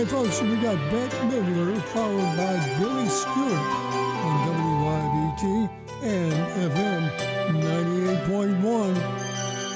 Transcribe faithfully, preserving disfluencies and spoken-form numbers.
Hey folks, we got Bette Midler followed by Billy Stewart on W Y B T and F M ninety-eight point one.